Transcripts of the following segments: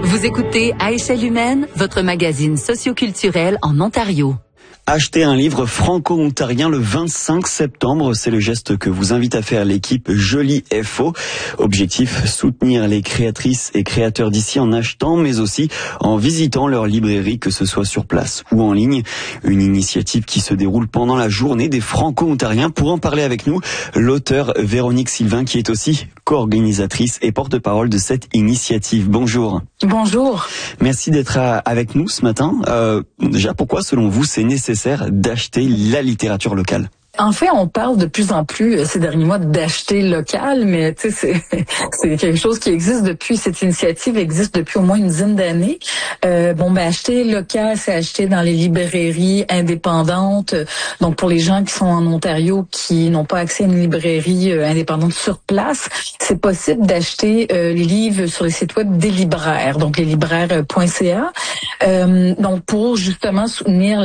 Vous écoutez À échelle humaine, votre magazine socioculturel en Ontario. Acheter un livre franco-ontarien le 25 septembre, c'est le geste que vous invite à faire l'équipe Jolie FO. Objectif, soutenir les créatrices et créateurs d'ici en achetant, mais aussi en visitant leur librairie, que ce soit sur place ou en ligne. Une initiative qui se déroule pendant la journée des franco-ontariens. Pour en parler avec nous, l'auteure Véronique Sylvain, qui est aussi co-organisatrice et porte-parole de cette initiative. Bonjour. Bonjour. Merci d'être avec nous ce matin. Déjà, pourquoi, selon vous, c'est nécessaire d'acheter la littérature locale? En fait, on parle de plus en plus ces derniers mois d'acheter local, mais tu sais, c'est quelque chose qui existe depuis, cette initiative existe depuis au moins une dizaine d'années. Acheter local, c'est acheter dans les librairies indépendantes. Donc, pour les gens qui sont en Ontario, qui n'ont pas accès à une librairie indépendante sur place, c'est possible d'acheter les livres sur les sites web des libraires, donc leslibraires.ca. Donc, pour justement soutenir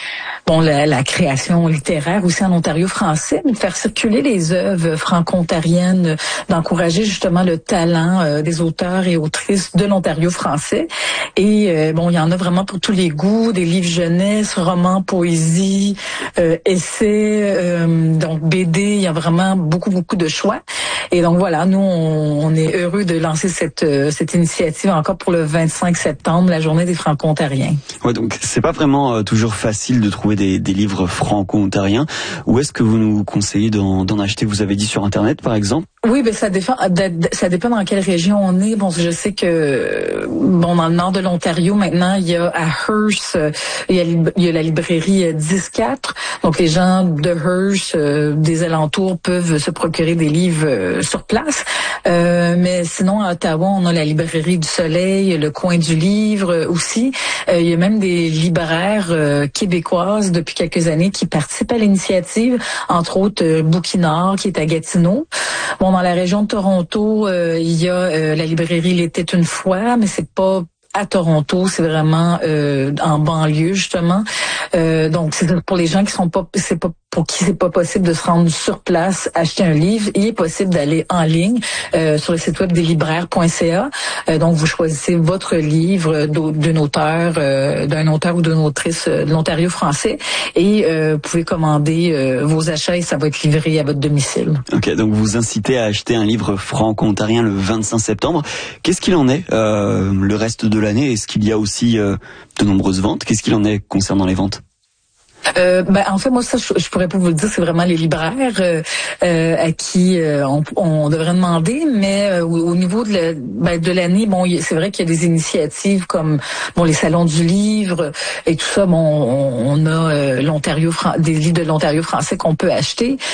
la création littéraire aussi en Ontario français, mais de faire circuler les œuvres franco-ontariennes, d'encourager justement le talent des auteurs et autrices de l'Ontario français. Et il y en a vraiment pour tous les goûts, des livres jeunesse, romans, poésie, essais, donc BD, il y a vraiment beaucoup de choix. Et donc voilà, nous on est heureux de lancer cette initiative encore pour le 25 septembre, la journée des franco-ontariens. Ouais, donc c'est pas vraiment toujours facile de trouver des livres franco-ontariens. Où est-ce que vous nous conseillez d'en acheter? Vous avez dit sur Internet, par exemple? Oui, ça dépend dans quelle région on est. Bon, je sais que dans le nord de l'Ontario maintenant, il y a à Hearst, il y a la librairie 10-4. Donc les gens de Hearst, des alentours, peuvent se procurer des livres sur place. Mais sinon à Ottawa, on a la librairie du Soleil, le Coin du Livre aussi. Il y a même des libraires québécoises depuis quelques années qui participent à l'initiative, entre autres Bouquinard qui est à Gatineau. Bon, dans la région de Toronto, il y a la librairie L'était une fois, mais c'est pas à Toronto, c'est vraiment en banlieue justement. Donc c'est pour les gens qui sont pas, pour qui c'est pas possible de se rendre sur place acheter un livre, il est possible d'aller en ligne sur le site web des libraires.ca. Donc vous choisissez votre livre d'un auteur ou d'une autrice de l'Ontario français et vous pouvez commander vos achats et ça va être livré à votre domicile. Ok, donc vous incitez à acheter un livre franco-ontarien le 25 septembre. Qu'est-ce qu'il en est le reste de l'année? Est-ce qu'il y a aussi de nombreuses ventes? Qu'est-ce qu'il en est concernant les ventes? En fait, moi, ça, je pourrais pas vous le dire, c'est vraiment les libraires à qui on devrait demander, mais au niveau de l'année, c'est vrai qu'il y a des initiatives comme les salons du livre et tout ça. On a des livres de l'Ontario français qu'on peut acheter.